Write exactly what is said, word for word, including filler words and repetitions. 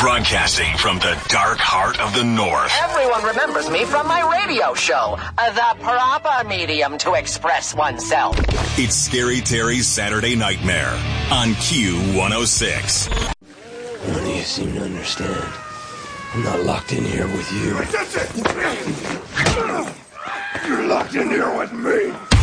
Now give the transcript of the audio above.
Broadcasting from the dark heart of the North. Everyone remembers me from my radio show, uh, the proper medium to express oneself. It's Scary Terry's Saturday Nightmare on Q one oh six. None of you seem to understand. I'm not locked in here with you. You're locked in here with me.